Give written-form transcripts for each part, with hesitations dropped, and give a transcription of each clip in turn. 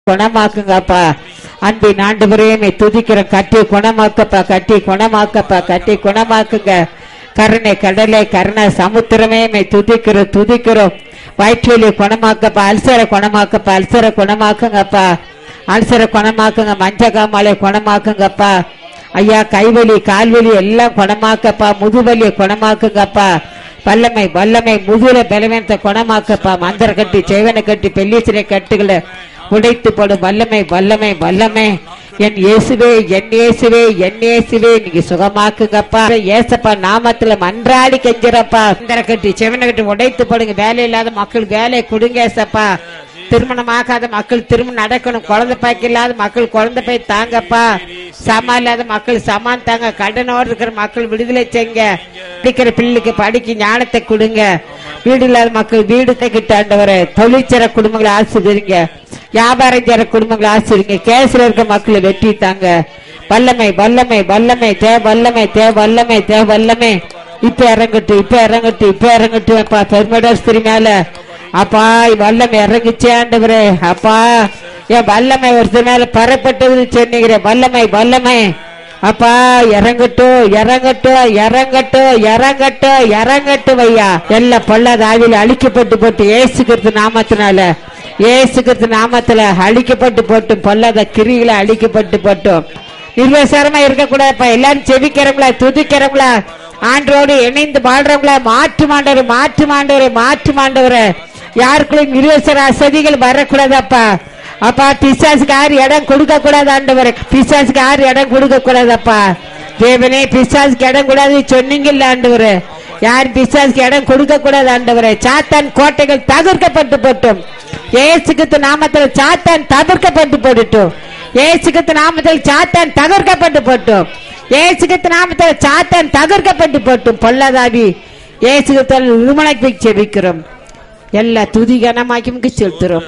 குணமாக்குங்கப்பா. அன்பின் ஆண்டவரே துதிக்கிறோம். கட்டி குணமாக்கப்பா, கட்டி குணமாக்கப்பா, கட்டி குணமாக்குங்க. கருணை கடலை, கருணை சமுத்திரமே துதிக்கிறோம். வயிற்றுவலியை குணமாக்கப்பா, அல்சரை குணமாக்கப்பா, அல்சரை குணமாக்குங்கப்பா, அல்சரை குணமாக்குங்க. மஞ்சக்காமலை குணமாக்குங்கப்பா ஐயா. கைவலி, கால்வலி எல்லாம் குணமாக்கப்பா. முதுவலியை குணமாக்குங்கப்பா. வல்லமை வல்லமை முதுல பலவீனத்தை குணமாக்கப்பா. மந்திர கட்டி, செய்வனை கட்டி, பெல்லிசிறை கட்டுகளை உடைத்து போடும் வல்லமை வல்லமை வல்லமை. என் இயேசுவே, என் இயேசுவே, என் இயேசுவே, நீங்க சுகமாக்குங்கப்பா. ஏசப்பா நாமத்துல மன்றாடி கெஞ்சிரப்பா. மந்திர கட்டி, செவனை கட்டி உடைத்து போடுங்க. வேலை இல்லாத மக்கள் வேலை கொடுங்க ஏசப்பா. திருமணமாகாத மக்கள் திருமணம் நடக்கணும். குழந்தை பாய்க்கு இல்லாத மக்கள் குழந்தை போய் தாங்கப்பா. சமா இல்லாத மக்கள் சமான் தாங்க. கடனோடு இருக்கிற மக்கள் விடுதலை செய்யுங்க. படிக்கிற பிள்ளைக்கு படிக்க ஞானத்தை கொடுங்க. வீடு இல்லாத மக்கள் வீடு கிட்ட ஆண்டவரே. தொழிற்சர குடும்பங்களை ஆசிரியங்க. வியாபாரம் செய்ற குடும்பங்களை ஆசிரியங்க. கேஸ்ல இருக்க மக்களை வெற்றி தாங்க. வல்லமை வல்லமை வல்லமை தே வல்லமை தே வல்லமை தே வல்லமை. இப்ப இறங்கட்டு, இப்ப இறங்கட்டு, இப்ப இறங்கட்டு அப்பா. பெருமடஸ்திரி மேல அப்பா வல்லமை இறங்கிச்சே ஆண்டவரே. அப்பா என் வல்லமை ஒருத்தர் மேல பரப்பட்டது சொன்னீங்க. வல்லமை வல்லமை அப்பா இறங்கட்டும், இறங்கட்டும், இறங்கட்டும், இறங்கட்டும், இறங்கட்டும் ஐயா. எல்லாம் பொல்லாத ஆவியில அழிக்கப்பட்டு போட்டு ஏசுகிறது நாமத்தினால, ஏசுகிறது நாமத்துல அழிக்கப்பட்டு போட்டும். பொல்லாத கிரிகளை அழிக்கப்பட்டு போட்டும். நிர்வசாரமா இருக்கக்கூடாதுப்பா. எல்லாரும் செபிக்கிறவங்களா, துதிக்கிறவங்களா, ஆண்டோடு இணைந்து வாழ்றவங்களா, மாற்று மாண்டவரே, மாற்று மாண்டவரே, மாற்று மாண்டவரே. யாருக்குள்ளும் நிர்வசர அசதிகள் வரக்கூடாதப்பா. அப்பா பிசாசுக்கு யாரு இடம் கொடுக்க கூடாது ஆண்டவரே. பிசாசுக்கு யாரு இடம் கொடுக்க கூடாதப்பா. தேவனே பிசாசுக்கு இடம் கூடாது சொன்னீங்கல்ல ஆண்டவரே. யாரு பிசாசுக்கு இடம் கொடுக்க கூடாது ஆண்டவரே. சாத்தான் கோட்டைகள் தகர்க்கப்பட்டு போட்டும். ஏசுகிறிஸ்து நாமத்தில் சாத்தான் தகர்க்கப்பட்டு போடட்டும். ஏசுகிறிஸ்து நாமத்தில் சாத்தான் தகர்க்கப்பட்டு போட்டும். ஏசுகிறிஸ்து நாமத்தில் சாத்தான் தகர்க்கப்பட்டு போட்டும். பொல்லாதாவி ஏசுகிறிஸ்து நிர்மலைக்கு செபிக்கிறோம். எல்லா துதி கனமாக்கி செலுத்துறோம்.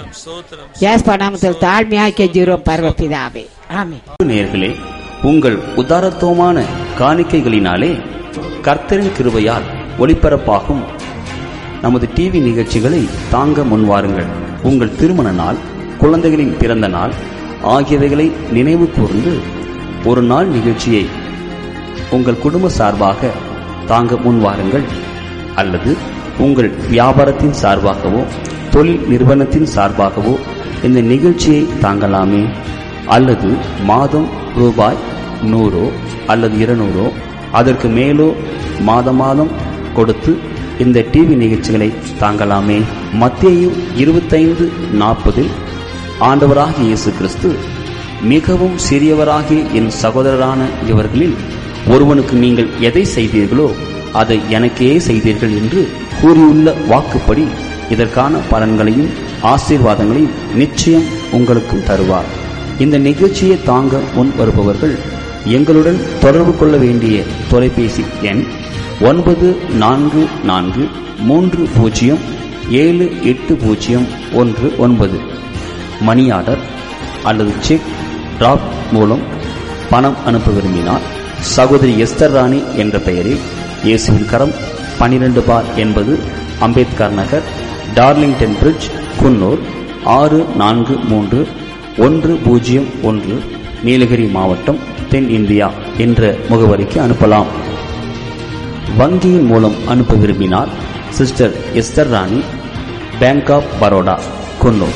நாமத்தில் தாழ்மையாக கெஞ்சுகிறோம் பரமபிதாவே. ஆமென். நேயர்களே, உங்கள் உதாரத்துவமான காணிக்கைகளினாலே கர்த்தரின் கிருபையால் ஒளிபரப்பாகும் நமது டிவி நிகழ்ச்சிகளை தாங்க முன்வாருங்கள். உங்கள் திருமண நாள், குழந்தைகளின் பிறந்த நாள் ஆகியவைகளை நினைவு கூர்ந்து ஒரு நாள் நிகழ்ச்சியை உங்கள் குடும்ப சார்பாக தாங்க முன்வாருங்கள். அல்லது உங்கள் வியாபாரத்தின் சார்பாகவோ தொழில் நிறுவனத்தின் சார்பாகவோ இந்த நிகழ்ச்சியை தாங்கலாமே. அல்லது மாதம் ரூபாய் 100 அல்லது 200 அதற்கு மேலோ மாதம் மாதம் கொடுத்து இந்த டிவி நிகழ்ச்சிகளை தாங்கலாமே. மத்தேயு 25:40 ஆண்டவராகிய இயேசு கிறிஸ்து, மிகவும் சிறியவராகிய என் சகோதரரான இவர்களில் ஒருவனுக்கு நீங்கள் எதை செய்தீர்களோ அதை எனக்கே செய்தீர்கள் என்று கூறியுள்ள வாக்குப்படி இதற்கான பலன்களையும் ஆசீர்வாதங்களையும் நிச்சயம் உங்களுக்கும் தருவார். இந்த நிகழ்ச்சியை தாங்க முன் வருபவர்கள் எங்களுடன் தொடர்பு கொள்ள வேண்டிய தொலைபேசி எண் 9443078019. மணி ஆர்டர் அல்லது செக் டிராப் மூலம் பணம் அனுப்ப விரும்பினால் சகோதரி எஸ்தர் ராணி என்ற பெயரில் இயேசுவின் கரம் 12 அம்பேத்கர் நகர், டார்லிங்டன் பிரிட்ஜ், குன்னூர் 643101, நீலகிரி மாவட்டம், தென் இந்தியா என்ற முகவரிக்கு அனுப்பலாம். வங்கியின் மூலம் அனுப்ப விரும்பினால் sister Esther Rani, bank of Baroda, Coonoor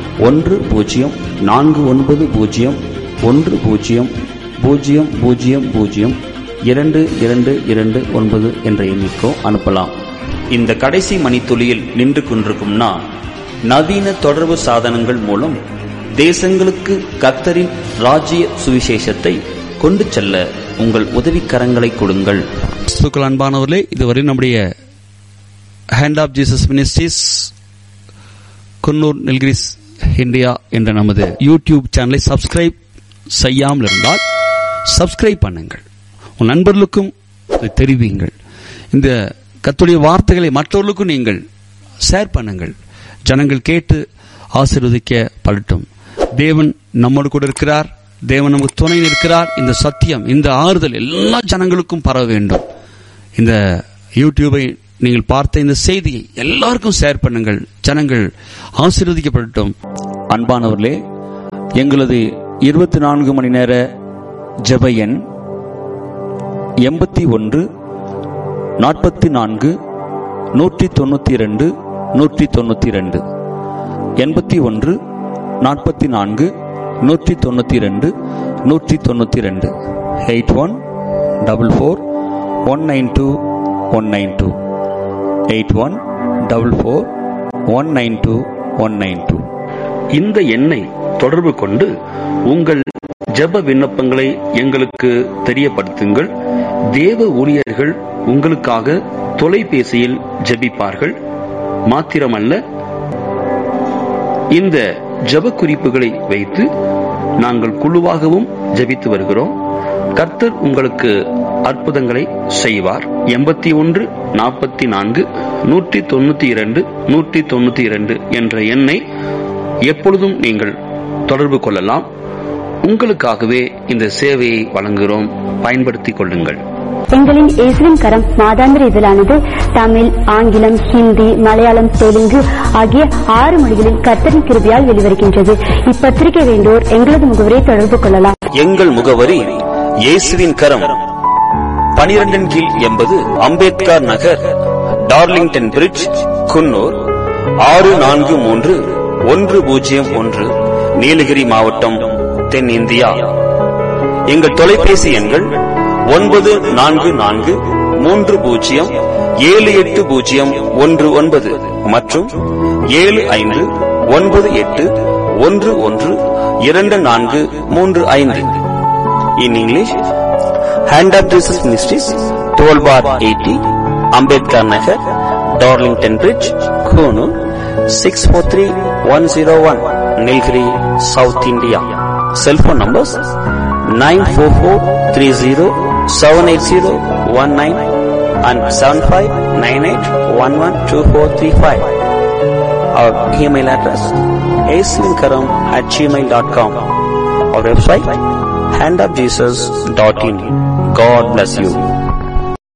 1049002229 என்ற எண்ணிக்கோ அனுப்பலாம். இந்த கடைசி மணித்துளியில் நின்று கொண்டிருக்கும் நான், நவீன தொடர்பு சாதனங்கள் மூலம் தேசங்களுக்கு கர்த்தரின் ராஜ்ய சுவிசேஷத்தை கொண்டு செல்ல உங்கள் உதவிக்கரங்களை கொடுங்கள். அன்பானவர்களே, இதுவரை நம்முடைய hand of Jesus ministries Coonoor Nilgiris India என்ற நமது யூடியூப் சேனலை சப்ஸ்கிரைப் செய்யாமல் இருந்தால் சப்ஸ்கிரைப் பண்ணுங்கள். உன் நண்பர்களுக்கும் தெரிவியுங்கள். இந்த கர்த்தருடைய வார்த்தைகளை மற்றவர்களுக்கும் நீங்கள் ஷேர் பண்ணுங்கள். ஜனங்கள் கேட்டு ஆசீர்வதிக்கப்படட்டும். தேவன் நம்மோடு கூட இருக்கிறார். தேவன் நமக்கு துணை இருக்கிறார். இந்த சத்தியம், இந்த ஆறுதல் எல்லா ஜனங்களுக்கும் பரவ வேண்டும். இந்த யூடியூபை நீங்கள் பார்த்த இந்த செய்தியை எல்லாருக்கும் ஷேர் பண்ணுங்கள். ஜனங்கள் ஆசீர்வதிக்கப்படட்டும். அன்பானவர்களே, எங்களது 24 மணி நேர ஜெப எண் 81 44 192 192 81 44 192 192 8144192192 8144192192. இந்த எண்ணை தொடர்பு கொண்டு உங்கள் ஜெப விண்ணப்பங்களை எங்களுக்கு தெரியப்படுத்துங்கள். தேவ ஊழியர்கள் உங்களுக்காக தொலைபேசியில் ஜெபிப்பார்கள். மாத்திரமல்ல, இந்த ஜெப குறிப்புகளை வைத்து நாங்கள் குழுவாகவும் ஜெபித்து வருகிறோம். கர்த்தர் உங்களுக்கு அற்புதங்களை செய்வார். 81 44 192 192 என்ற எண்ணை எப்பொழுதும் நீங்கள் தொடர்பு கொள்ளலாம். உங்களுக்காகவே இந்த சேவையை வழங்குகிறோம். பயன்படுத்திக் கொள்ளுங்கள். எங்களின் இயேசுவின் கரம் மாதாந்திர இதழானது தமிழ், ஆங்கிலம், ஹிந்தி, மலையாளம், தெலுங்கு ஆகிய 6 மொழிகளில் கர்த்தரின் கிருபையால் வெளிவருகின்றது. இப்பத்திரிகை வேண்டோர் எங்களது முகவரியை தொடர்பு கொள்ளலாம். எங்கள் முகவரி இயேசுவின் கரம், 12 கீழ் 80 அம்பேத்கர் நகர், டார்லிங்டன் பிரிட்ஜ், குன்னூர் 643101, நீலகிரி மாவட்டம், தென்னிந்தியா. எங்கள் தொலைபேசி எண்கள் 9430780119 மற்றும் 7598112435. In English, Hand of Jesus Ministries, 12/80, Ambedkar Nagar, Darlington Bridge, Konoor, 643101, Nilgiri, South India. Cell phone numbers 944307801 and 7598112435. Our email address aswinkaram@gmail.com. Our website handofjesus.in. God bless you.